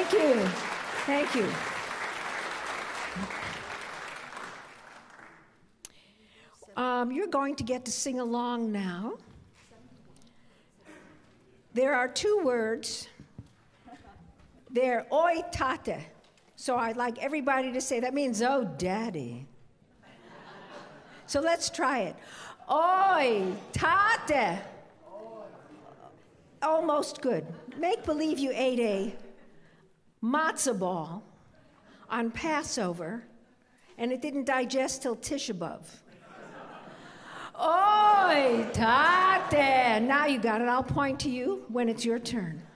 Thank you. Thank you. You're going to get to sing along now. There are two words. They're oi tate. So I'd like everybody to say, that means, oh, daddy. So let's try it. Oi tate. Almost good. Make believe you ate a matzah ball on Passover, and it didn't digest till Tisha B'Av. Oi, tate. Now you got it. I'll point to you when it's your turn.